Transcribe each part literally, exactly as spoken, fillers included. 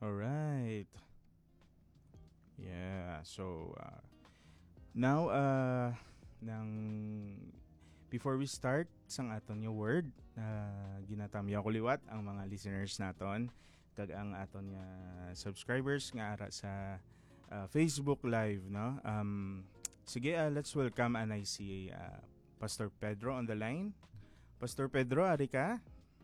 Alright. Yeah. So, uh, now, uh, nang before we start sang aton nga word, uh, ginatamya ko liwat ang mga listeners naton kag ang aton nga subscribers nga ara sa uh, Facebook Live, no? Um, sige, uh, let's welcome and I see uh, Pastor Pedro on the line. Pastor Pedro, ari ka?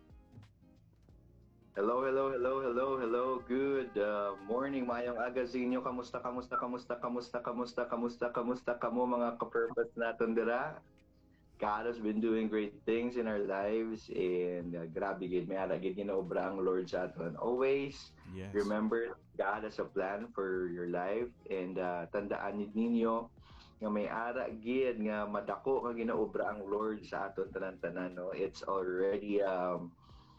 Hello, hello, hello, hello, hello. Good uh, morning, mayong aga sa inyo. Kamusta, kamusta, kamusta, kamusta, kamusta, kamusta, kamusta kamo mga ka-purpose natin dira? God has been doing great things in our lives and uh, grabe gid may ara gid ginaobra ang Lord sa aton. Always Yes. remember God has a plan for your life and uh, tandaan nid ninyo nga may ara gid nga madako nga ginaobra ang Lord sa aton tanan-tanan, no. It's already um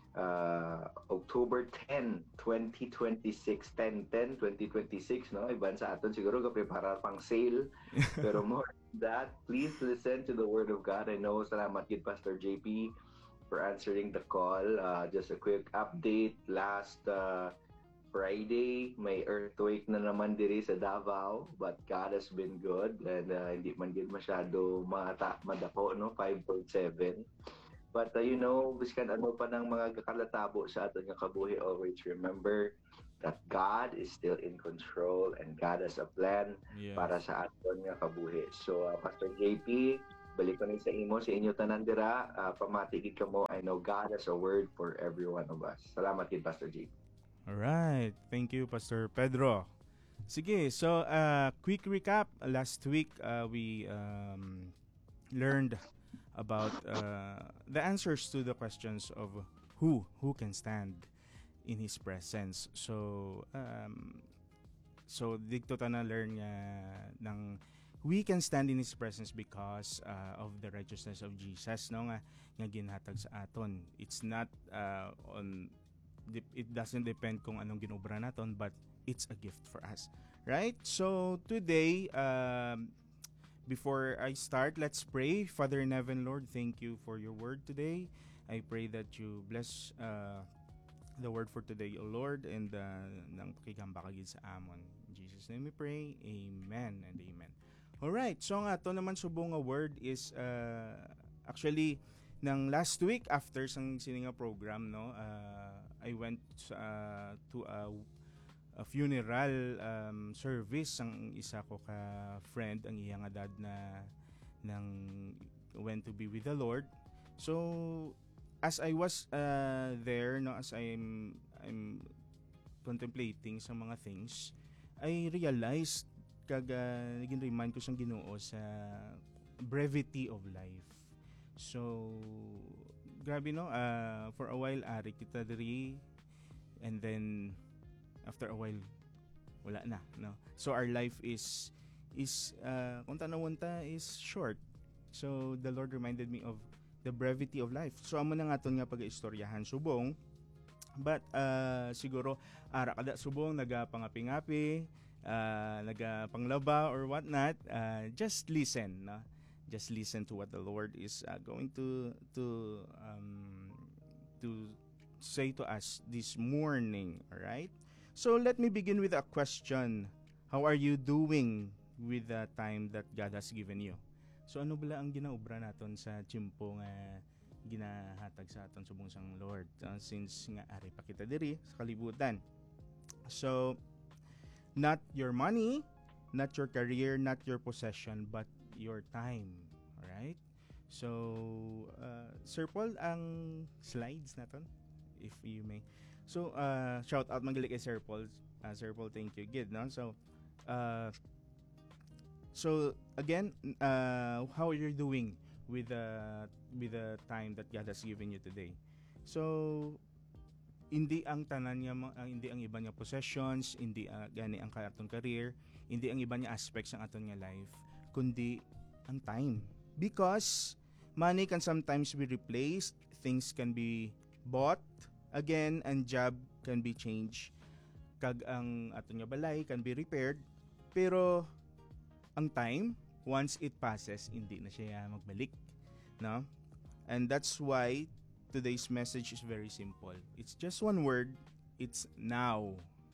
uh, October tenth, twenty twenty-six, ten ten twenty twenty-six, no? Iban sa aton siguro ga-prepare pang sale. Pero more than that, please listen to the Word of God. I know, salamat kid Pastor J P for answering the call. Uh, just a quick update. Last uh, Friday, may earthquake na naman diri sa Davao, but God has been good and uh, hindi man gid masyado mata madako, no? five point seven. But uh, you know, biskan ano pa ng mga kakalatabo sa aton nga kabuhi, always remember that God is still in control and God has a plan Yes. para sa aton nga kabuhi. So, uh, Pastor J P, balik ko ni sa imo, sa inyo tanan dira, uh, pamati gid kamo. I know God has a word for every one of us. Salamat gid Pastor J P. Alright. Thank you, Pastor Pedro. Sige, so uh, quick recap. Last week, uh, we um, learned about uh, the answers to the questions of who who can stand in His presence. So, um, so dito ta na learn nga ng we can stand in His presence because uh, of the righteousness of Jesus, no, nga nga ginhatag sa aton. It's not uh, on it doesn't depend kung anong ginobra naton, but it's a gift for us, right? So today, um, before I start, let's pray. Father in heaven, Lord, thank you for your word today. I pray that you bless uh, the word for today, O Lord, and uh, nang pakigamba kagid sa amon. In Jesus' name we pray. Amen and amen. Alright, so nga to naman subong nga word is uh, actually ng last week after sang sininga program, no, uh, I went uh, to a, a funeral um, service ang isa ko ka friend, ang iyang dad na nang went to be with the Lord. So as I was uh, there, no, as I'm I'm contemplating sa mga things, I realized kag uh, naging remind ko sang Ginoo sa brevity of life. So, grabe, no, uh, for a while ari kita diri and then after a while wala na, no. So our life is is uh, kung tanawon ta is short. So the Lord reminded me of the brevity of life. So amo na nga aton nga pag-istoryahan subong, but uh, siguro ara kada subong nagapangapi-ngapi, uh, nagapanglaba or what not, uh, just listen, no. Just listen to what the Lord is uh, going to to um, to say to us this morning. All right. So let me begin with a question. How are you doing with the time that God has given you? So ano bala ang ginaobra naton sa tiyempo nga ginahatag sa aton subong sang Lord uh, since nga ari pa kita diri sa kalibutan. So not your money, not your career, not your possession, but your time. Alright? So, uh, Sir Paul, ang slides naton, if you may. So, uh, shout out magaling kay Sir Paul. Uh, Sir Paul, thank you. Good, no? So, uh, so again, uh, how are you doing with the with the time that God has given you today? So, hindi ang tanan niya, uh, hindi ang iba niya possessions, hindi uh, gani ang aton career, hindi ang iba niya aspects ng aton nga life, kundi ang time. Because money can sometimes be replaced, things can be bought again, and job can be changed. Kag ang aton nga balay can be repaired, pero ang time, once it passes, hindi na siya magbalik, no? And that's why today's message is very simple. It's just one word. It's now.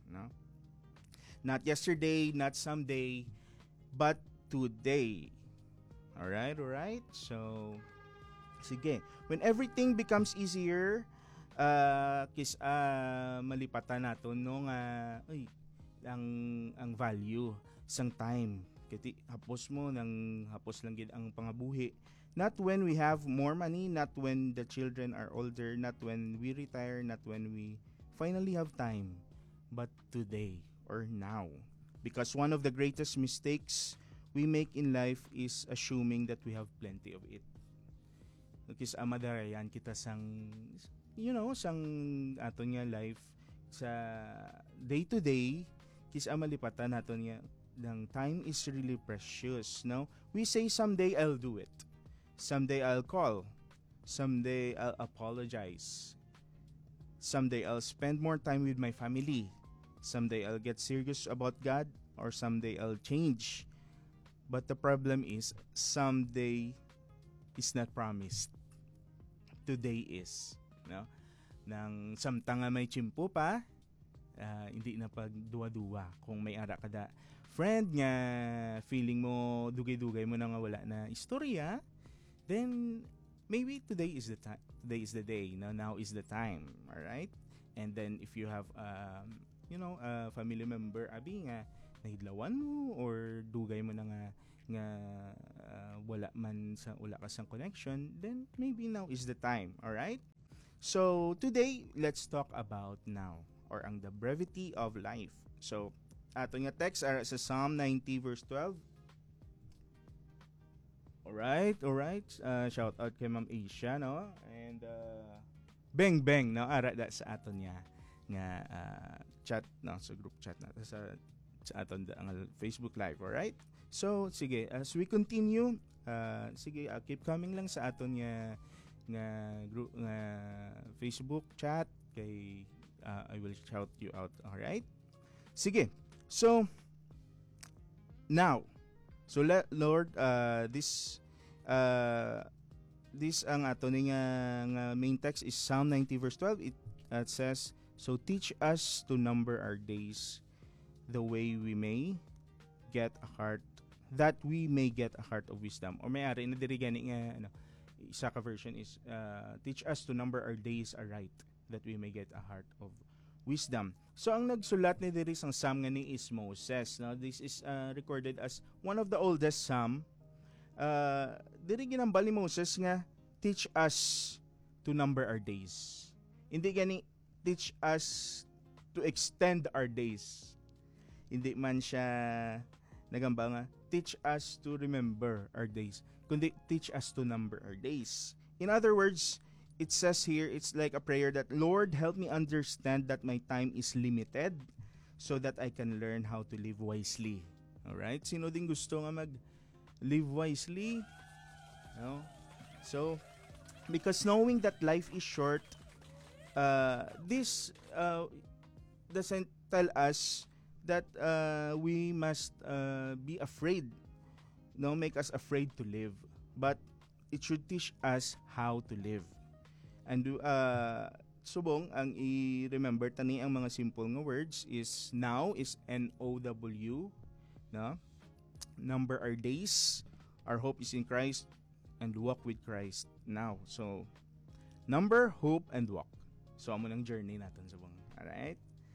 no? Not yesterday, not someday, but today. All right, all right. So sige, when everything becomes easier, uh, kis uh, malipatan naton no nga ay ang ang value sang time. Kiti hapos mo nang hapos lang gid ang pangabuhi. Not when we have more money, not when the children are older, not when we retire, not when we finally have time, but today or now. Because one of the greatest mistakes we make in life is assuming that we have plenty of it. Kis amadarayan kita sang you know sang aton nga life sa day to day kis amalipatan naton nga ng time is really precious, no? We say someday I'll do it. Someday I'll call. Someday I'll apologize. Someday I'll spend more time with my family. Someday I'll get serious about God, or someday I'll change. But the problem is someday is not promised. Today is, no? Nang samtang nga may chimpo pa, uh, hindi na pagduwa-duwa kung may ara kada friend nga feeling mo dugay-dugay mo na nga wala na istorya, then maybe today is the time. Today is the day. Now, now is the time. All right? And then if you have um, you know, a family member abi nga nahidlawan mo or dugay mo na nga nga uh, wala man sa wala ka sang connection, then maybe now is the time. All right? So today, let's talk about now or ang the brevity of life. So ato nga text are sa Psalm ninety verse twelve. Alright, alright. Uh, shout out kay Ma'am Asia, no? And uh, bang bang, no? Ara da sa aton niya nga uh, chat, no? Sa group chat na sa sa aton da ang Facebook Live, alright? So, sige, as we continue, uh, sige, uh, keep coming lang sa aton nga nga group nga Facebook chat kay uh, I will shout you out, alright? Sige. So, now, so let Lord uh, this uh, this ang ato ni nga, nga main text is Psalm ninety verse twelve. It uh, says, so teach us to number our days the way we may get a heart that we may get a heart of wisdom. Or may ari na diri gani nga ano isa ka version is uh, teach us to number our days aright that we may get a heart of wisdom. So ang nagsulat ni diri sang psalm nga ni is Moses. Now this is uh, recorded as one of the oldest psalm. Uh, diri ginambal ni Moses nga teach us to number our days. Hindi gani teach us to extend our days. Hindi man siya nagamba nga teach us to remember our days, kundi teach us to number our days. In other words, it says here, it's like a prayer that, Lord, help me understand that my time is limited so that I can learn how to live wisely. Alright? Sino din gusto nga mag-live wisely? No? So, because knowing that life is short, uh, this uh, doesn't tell us that uh, we must uh, be afraid. No, make us afraid to live. But it should teach us how to live. And uh, subong ang i-remember tani ang mga simple nga words is now is N O W, no? Number our days, our hope is in Christ, and walk with Christ now. So number, hope, and walk. So amo nang journey natin subong. Alright?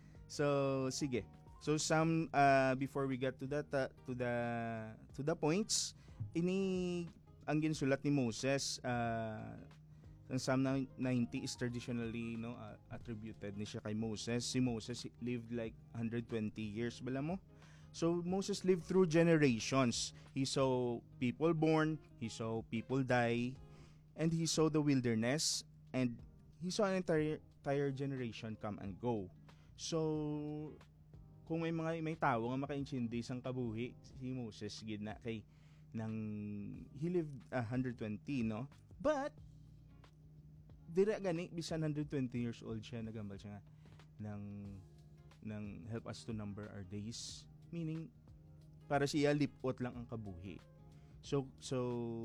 So sige. So some uh, before we get to that uh, to the to the points, ini ang ginsulat ni Moses uh, ang Psalm ninety is traditionally no uh, attributed ni siya kay Moses. Si Moses lived like one hundred twenty years bala mo. So Moses lived through generations. He saw people born, he saw people die, and he saw the wilderness, and he saw an entire entire generation come and go. So kung may mga may tawo nga makaintindi sang kabuhi si Moses gid na kay nang he lived uh, one hundred twenty, no? But dira gani bisan one hundred twenty years old siya nagambal siya nga ng ng help us to number our days, meaning para siya lipot lang ang kabuhi. So so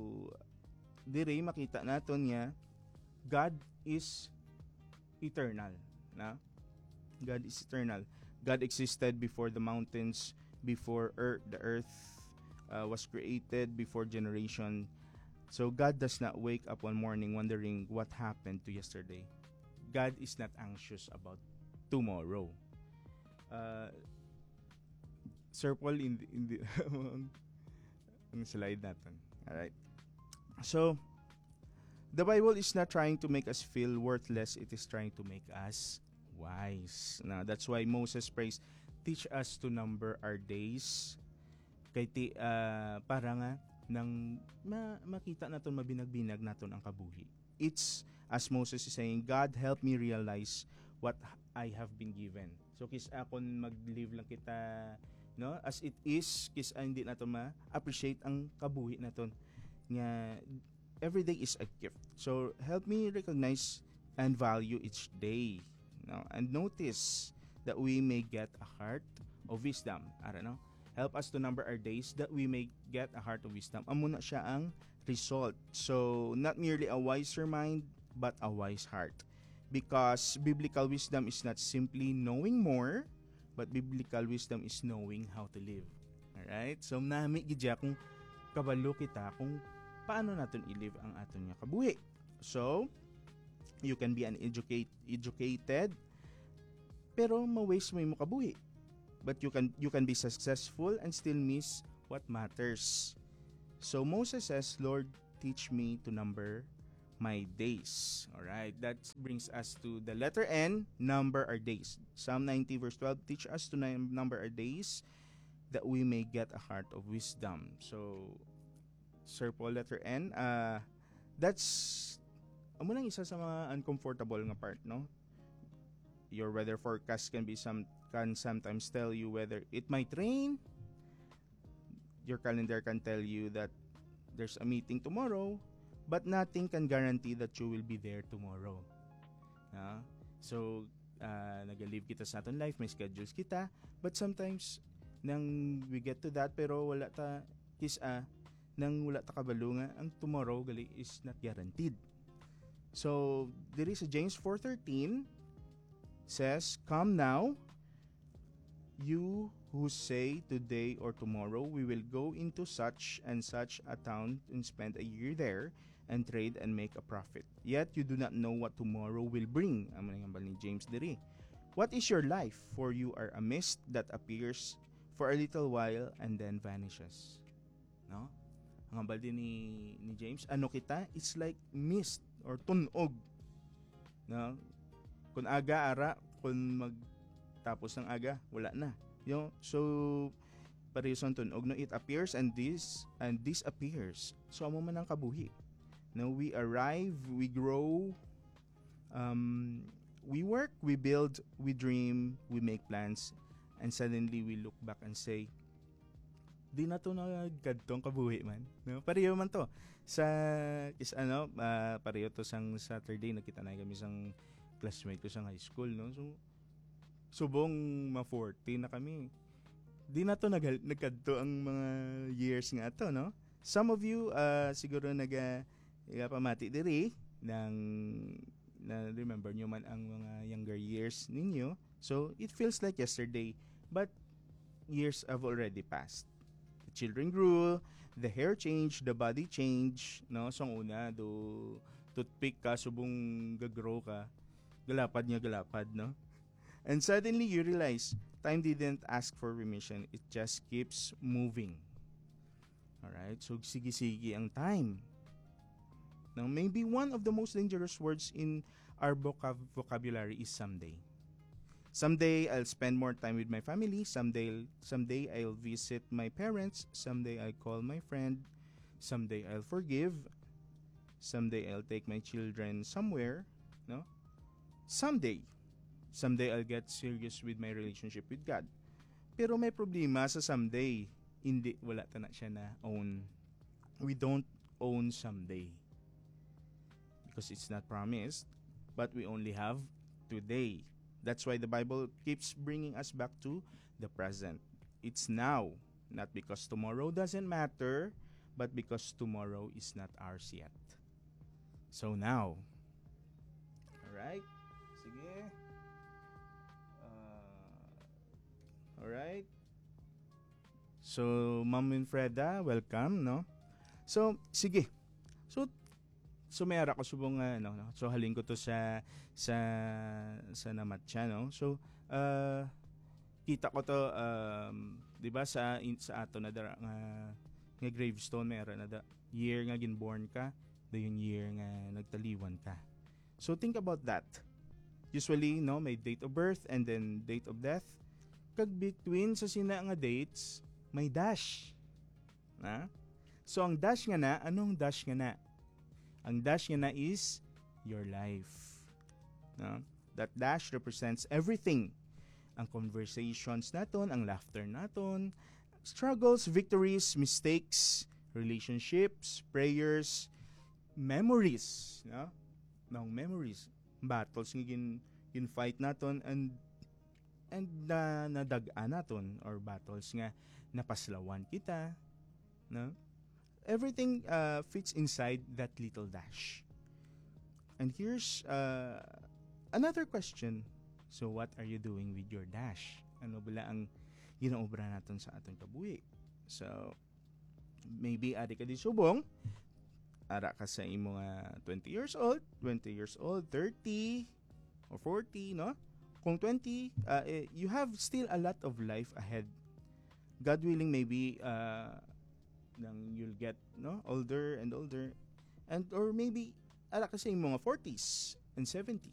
dire makita naton niya God is eternal, na? God is eternal. God existed before the mountains, before earth, the earth uh, was created, before generation. So God does not wake up one morning wondering what happened to yesterday. God is not anxious about tomorrow. Uh, Sir Paul, in the, in the ang slide natin. Alright. So, the Bible is not trying to make us feel worthless. It is trying to make us wise. Now, that's why Moses prays, teach us to number our days. Kay ti, uh, para nga, nang ma- makita natin, mabinag-binag natin ang kabuhi. It's, as Moses is saying, God help me realize what I have been given. So, kis akon mag-live lang kita, no, as it is, kis uh, hindi natin ma-appreciate ang kabuhi natin. Nga, every day is a gift. So, help me recognize and value each day. No? And notice that we may get a heart of wisdom. I don't know. Help us to number our days that we may get a heart of wisdom. Amo na siya ang result. So, not merely a wiser mind, but a wise heart. Because biblical wisdom is not simply knowing more, but biblical wisdom is knowing how to live. Alright? So, nami gidya kung kabalo kita kung paano natin i-live ang aton nga kabuhi. So, you can be an educate, educated, pero ma-waste mo yung kabuhi. But you can you can be successful and still miss what matters. So Moses says, Lord, teach me to number my days. Alright, that brings us to the letter N, number our days. Psalm ninety verse twelve, teach us to number our days that we may get a heart of wisdom. So, Sir Paul, letter N, uh, that's amo nang isa sa mga uncomfortable nga part, no? Your weather forecast can be some can sometimes tell you whether it might rain. Your calendar can tell you that there's a meeting tomorrow, but nothing can guarantee that you will be there tomorrow. Uh, so, uh, nag-live kita sa aton life, may schedules kita, but sometimes nang we get to that pero wala ta kis a nang wala ta kabalo nga ang tomorrow gali is not guaranteed. So, there is a James four thirteen says, come now, you who say today or tomorrow we will go into such and such a town and spend a year there and trade and make a profit. Yet you do not know what tomorrow will bring. Amo nga ba ni James diri. What is your life? For you are a mist that appears for a little while and then vanishes. No? Ang hambal din ni, ni James, ano kita? It's like mist or tunog. No? Kung aga ara, kung mag tapos ng aga, wala na. You know? So, pareho sa tunog, no? It appears and this and disappears. So, amo man ang kabuhi. No, we arrive, we grow, um, we work, we build, we dream, we make plans, and suddenly we look back and say, di na to na gadtong kabuhi man. No? Pareho man to. Sa, is ano, uh, pareho to sang Saturday, nakita na kami sang classmate ko sa high school, no? So, subong ma forty na kami. Di na to nag nagkadto ang mga years nga to, no? Some of you uh, siguro naga uh, pamati diri ng na remember nyo man ang mga younger years ninyo. So it feels like yesterday, but years have already passed. The children grew, the hair changed, the body changed, no? So una do toothpick ka subong gagrow ka, galapad niya galapad, no? And suddenly you realize time didn't ask for remission. It just keeps moving. Alright? So, sige-sige ang time. Now, maybe one of the most dangerous words in our vocab- vocabulary is someday. Someday, I'll spend more time with my family. Someday, someday I'll visit my parents. Someday, I'll call my friend. Someday, I'll forgive. Someday, I'll take my children somewhere. No? Someday. Someday I'll get serious with my relationship with God. Pero may problema sa someday. Hindi, wala ta na siya na own. We don't own someday. Because it's not promised. But we only have today. That's why the Bible keeps bringing us back to the present. It's now. Not because tomorrow doesn't matter, but because tomorrow is not ours yet. So now. Alright? Sige. So, Ma'am Winfreda, welcome, no? So, sige. So, so may ara ko subong nga, no, no? So, halin ko to sa, sa, sa namatcha, no? So, uh, kita ko to, um, di ba, sa, in, sa ato na dara, nga, nga gravestone, may ara na da, year nga ginborn ka, da yung year nga nagtaliwan ka. So, think about that. Usually, no, may date of birth and then date of death. Kag between sa sina nga dates, may dash. Na? So, ang dash nga na, anong dash nga na? Ang dash nga na is your life. No? That dash represents everything. Ang conversations naton, ang laughter naton, struggles, victories, mistakes, relationships, prayers, memories. No? No, memories. Battles nga gin, gin fight naton and and na nadagaan naton or battles nga napaslawan kita, no? Everything uh, fits inside that little dash. And here's uh, another question. So what are you doing with your dash? Ano bala ang ginaobra naton sa aton kabuhi? So maybe adi ka di subong, ara ka sa imo nga twenty years old, twenty years old, thirty or forty, no? Kung twenty, uh, eh, you have still a lot of life ahead. God willing, maybe uh, nang you'll get no older and older, and or maybe ala kasi yung mga forties and seventies.